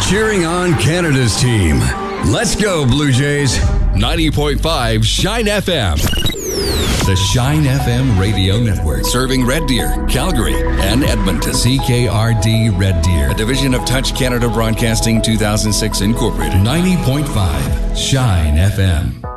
cheering on Canada's team. Let's go, Blue Jays. 90.5 Shine FM. The Shine FM radio network, serving Red Deer, Calgary, and Edmonton. CKRD Red Deer, a division of Touch Canada Broadcasting 2006 Incorporated. 90.5 Shine FM.